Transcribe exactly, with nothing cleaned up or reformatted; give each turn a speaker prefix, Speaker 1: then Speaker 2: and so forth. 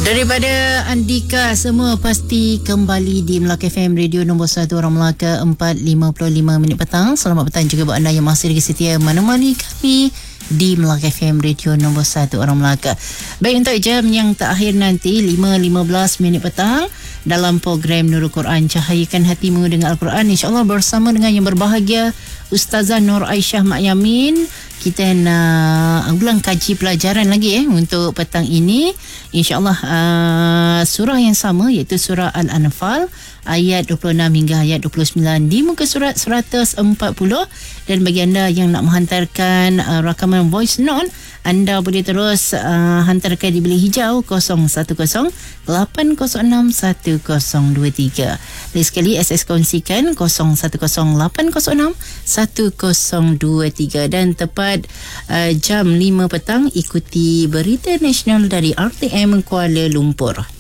Speaker 1: Daripada Andika, semua pasti kembali di Melaka F M, radio nombor satu orang Melaka, empat lima puluh lima minit petang. Selamat petang juga buat anda yang masih lagi setia menemani kami di Melaka F M, radio nombor satu orang Melaka. Baik, untuk jam yang terakhir nanti, lima lima belas minit petang, dalam program Nurul Quran, cahayakan hatimu dengan Al-Quran, insyaAllah bersama dengan yang berbahagia Ustazah Nur Aisyah Mak Yamin. Kita nak ulang kaji pelajaran lagi eh untuk petang ini. InsyaAllah uh, surah yang sama, iaitu surah Al-Anfal ayat dua puluh enam hingga ayat dua puluh sembilan di muka surat seratus empat puluh. Dan bagi anda yang nak menghantarkan uh, rakaman voice note, anda boleh terus uh, hantarkan di bilik hijau kosong satu kosong lapan kosong enam satu kosong dua tiga. Lagi sekali S S kongsikan kosong satu kosong lapan kosong enam satu kosong dua tiga. Dan tepat uh, jam lima petang, ikuti berita nasional dari R T M Kuala Lumpur.